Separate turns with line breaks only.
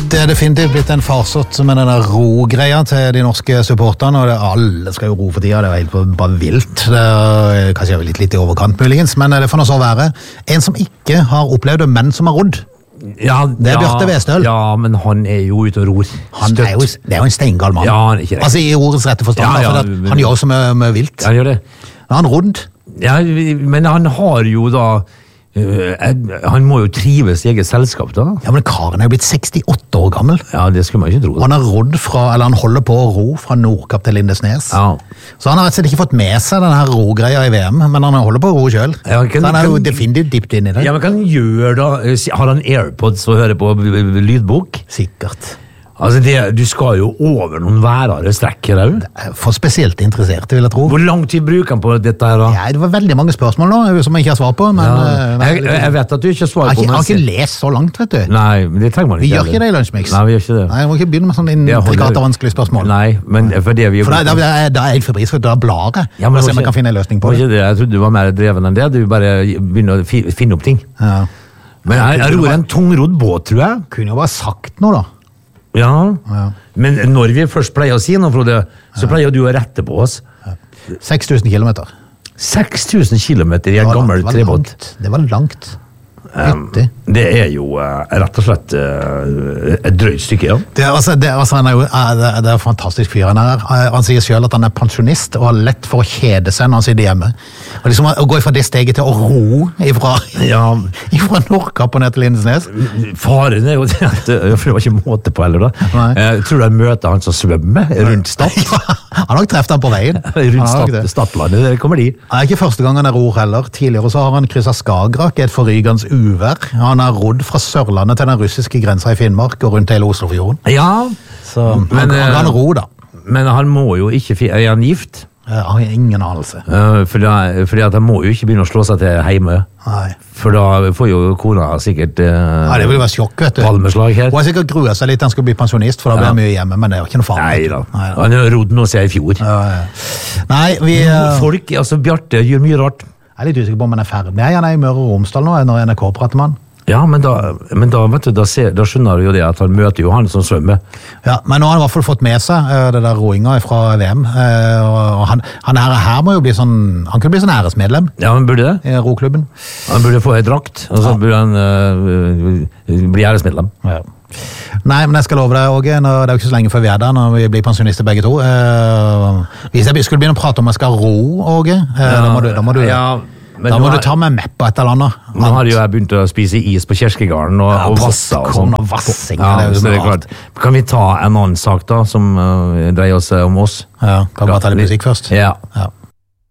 Det definitivt blitt en farsott med denne ro-greia til de norske supporterne, og alle skal jo ro for tida, det helt bare vilt. Det kanskje litt i overkant muligens, men det får nå så være. En som ikke har opplevd det, men som har rodd.
Ja,
det Bjarte Westøl.
Ja, men han jo ute og ror.
Det jo en steingal mann.
Ja, han ikke det.
Altså i ordets rette forstand, for han gjør så mye vilt.
Han gjør det.
Men han rodd.
Ja, men han har jo da han må jo trives i eget selskap da.
Ja, men Karen jo blitt 68 år gammel.
Ja, det skulle man ikke tro.
Han har rodd han holder på å ro fra Nordkapp til Lindesnes.
Ja.
Så han har rett og slett ikke fått med seg denne her ro-greia i VM, men han holder på å ro selv.
Ja,
så han jo definitivt dypt inn i det.
Ja, men hva han gjør da? Har han AirPods og hører på lydbok?
Sikkert.
Altså, du skal jo over noen værere strekk her.
For spesielt interesserte, vil jeg tro.
Hvor lang tid bruker han på dette her da?
Ja, det var veldig mange spørsmål nå, som jeg ikke har svar på. Men,
ja. Jeg vet at du ikke har svar på.
Jeg har ikke lest så langt, vet du.
Nei, men det trenger man ikke.
Vi gjør ikke det i Lunsjmix.
Nei, vi gjør ikke det.
Nei, jeg må ikke begynne med sånne intrikate og vanskelige spørsmål.
Nei, men for det vi...
For da er jeg febris, for da blar jeg.
Ja, men
se om jeg kan finne en løsning på det.
Jeg trodde du var mer dreven enn det. Du bare begynner å finne opp ting.
Ja.
Men jeg ror en tungrodd båt, tror jeg.
Kunne jo bare sagt noe da.
Ja, men når vi først pleier å si noe, Frode, så pleier du å rette på oss.
6000 kilometer.
6000 kilometer i en gammel trebåt.
Det var langt.
Det jo rett og slett et drøyt stykke, ja.
Det er en fantastisk fyr han her. Han sier selv at han er pensjonist og har lett for å kjede seg når han sitter hjemme. Og liksom å gå fra det steget til å ro ifra Nordkapp og ned til Lindesnes.
Faren jo det at det var ikke måte på heller da. Jeg tror jeg møter han som svømmer rundt Stad.
Ja, han har nok treffet han på veien.
Rundt Stadlandet, det kommer de.
Det ikke første gang han ror heller. Tidligere så har han krysset Skagerrak i et forrygende uvær. Han har rodd fra Sørlandet til den russiske grensa i Finnmark og rundt hele Oslofjorden.
Ja,
så han kan ro da.
Men han må jo ikke... Er han gift?
Jeg har ingen anelse.
Fordi at han må jo ikke begynne å slå seg til hjemme.
Nei.
For da får jo kona sikkert
det vil være sjokk, vet du.
Palmeslag her.
Hun har sikkert gruet seg litt han skal bli pensjonist, for da blir han mye hjemme, men det jo ikke noe farlig.
Nei da. Han har rodd noe siden i fjor.
Nei,
folk, altså Bjarte gjør mye rart.
Jeg litt usikker på om han ferdig. Nei, han i Møre og Romsdal nå, når NRK prater med han.
Ja, men da vet du, da skjønner du jo det at han møter jo han som svømmer.
Ja, men nå har han i hvert fall fått med seg det der roinga fra VM. Og han her må jo bli sånn, han kunne bli sånn æresmedlem.
Ja, han burde det.
I roklubben.
Han burde få en drakt, og så burde han bli æresmedlem.
Ja. Nei, men jeg skal love deg, Åge, det jo ikke så lenge før vi der, når vi blir pensjonister begge to. Hvis jeg skulle begynne å prate om jeg skal ro, Åge, da må du... Da må du ta meg med på et eller annet.
Nå har jo jeg begynt å spise is på Kjerskegarden og vassa og sånn.
Vassing.
Det klart. Kan vi ta en annen sak da, som dreier oss om oss?
Ja, kan vi bare ta litt musikk først?
Ja.